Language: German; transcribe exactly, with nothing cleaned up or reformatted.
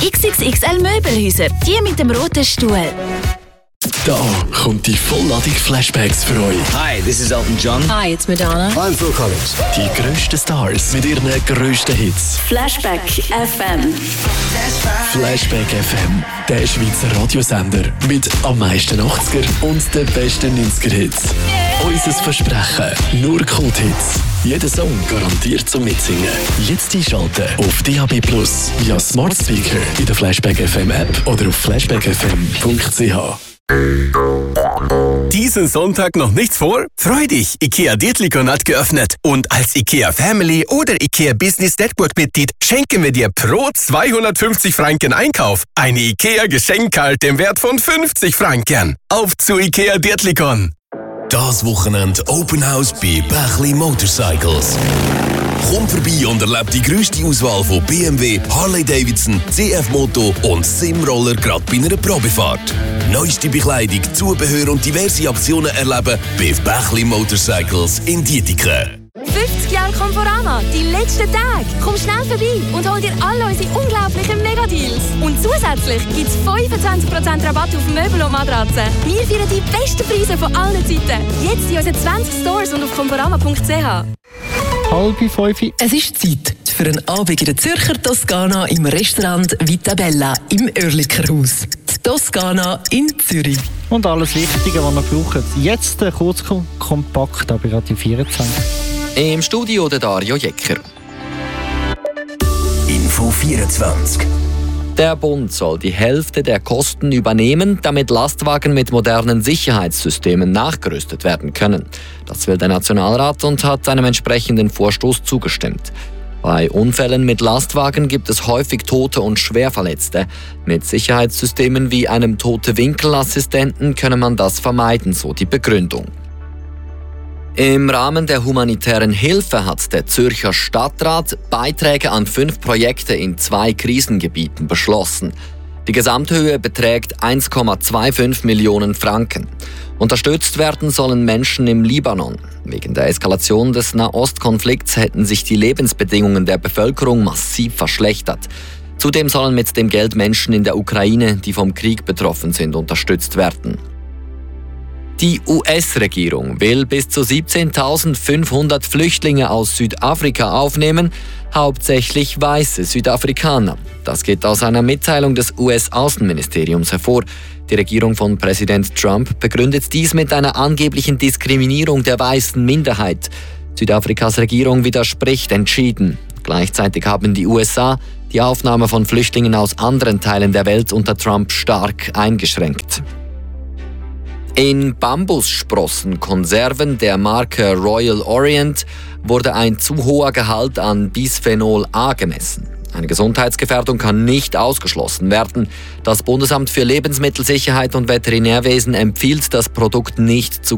X X X L Möbelhäuser, die mit dem roten Stuhl. Da kommt die Vollladung Flashbacks für euch. Hi, this is Elton John. Hi, it's Madonna. I'm Phil Collins. Die grössten Stars mit ihren grössten Hits. Flashback F M. Flashback F M, der Schweizer Radiosender mit am meisten achtziger und den besten neunziger-Hits. Unser Versprechen, nur Kult-Hits. Jeder Song garantiert zum Mitsingen. Jetzt einschalten auf D A B plus, via Smart Speaker, in der Flashback F M App oder auf flashback f m punkt c h. Diesen Sonntag noch nichts vor? Freu dich! IKEA Dietlikon hat geöffnet. Und als IKEA Family oder IKEA Business Network Mitglied schenken wir dir pro zweihundertfünfzig Franken Einkauf eine IKEA Geschenkkarte im Wert von fünfzig Franken. Auf zu IKEA Dietlikon! Das Wochenende Open House bei Bächli Motorcycles. Komm vorbei und erlebe die grösste Auswahl von B M W, Harley-Davidson, C F Moto und Simroller gerade bei einer Probefahrt. Neueste Bekleidung, Zubehör und diverse Aktionen erleben bei Bächli Motorcycles in Dietiken. fünfzig Jahre Conforama, die letzten Tage. Komm schnell vorbei und hol dir alle unsere unglaublichen Megadeals. Und zusätzlich gibt es fünfundzwanzig Prozent Rabatt auf Möbel und Matratzen. Wir feiern die besten Preise von allen Zeiten. Jetzt in unseren zwanzig Stores und auf conforama punkt c h. Halb fünf. Es ist Zeit für einen Abend in der Zürcher Toskana im Restaurant Vita Bella im Oerlikerhaus. Die Toskana in Zürich. Und alles Wichtige, was ihr braucht. Jetzt kurz kompakt, aber Radio vierundzwanzig. Im Studio der Dario Jecker. Info vierundzwanzig. Der Bund soll die Hälfte der Kosten übernehmen, damit Lastwagen mit modernen Sicherheitssystemen nachgerüstet werden können. Das will der Nationalrat und hat einem entsprechenden Vorstoß zugestimmt. Bei Unfällen mit Lastwagen gibt es häufig Tote und Schwerverletzte. Mit Sicherheitssystemen wie einem Tote-Winkel-Assistenten könne man das vermeiden, so die Begründung. Im Rahmen der humanitären Hilfe hat der Zürcher Stadtrat Beiträge an fünf Projekte in zwei Krisengebieten beschlossen. Die Gesamthöhe beträgt eins Komma fünfundzwanzig Millionen Franken. Unterstützt werden sollen Menschen im Libanon. Wegen der Eskalation des Nahostkonflikts hätten sich die Lebensbedingungen der Bevölkerung massiv verschlechtert. Zudem sollen mit dem Geld Menschen in der Ukraine, die vom Krieg betroffen sind, unterstützt werden. Die U S-Regierung will bis zu siebzehntausendfünfhundert Flüchtlinge aus Südafrika aufnehmen, hauptsächlich weiße Südafrikaner. Das geht aus einer Mitteilung des U S-Außenministeriums hervor. Die Regierung von Präsident Trump begründet dies mit einer angeblichen Diskriminierung der weißen Minderheit. Südafrikas Regierung widerspricht entschieden. Gleichzeitig haben die U S A die Aufnahme von Flüchtlingen aus anderen Teilen der Welt unter Trump stark eingeschränkt. In Bambussprossenkonserven der Marke Royal Orient wurde ein zu hoher Gehalt an Bisphenol A gemessen. Eine Gesundheitsgefährdung kann nicht ausgeschlossen werden. Das Bundesamt für Lebensmittelsicherheit und Veterinärwesen empfiehlt, das Produkt nicht zu